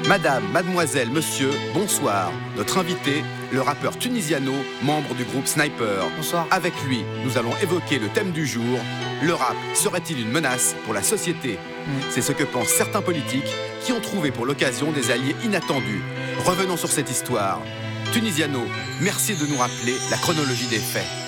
Madame, mademoiselle, monsieur, bonsoir. Notre invité, le rappeur Tunisiano, membre du groupe Sniper. Bonsoir. Avec lui, nous allons évoquer le thème du jour. Le rap serait-il une menace pour la société ? C'est ce que pensent certains politiques qui ont trouvé pour l'occasion des alliés inattendus. Revenons sur cette histoire. Tunisiano, merci de nous rappeler la chronologie des faits.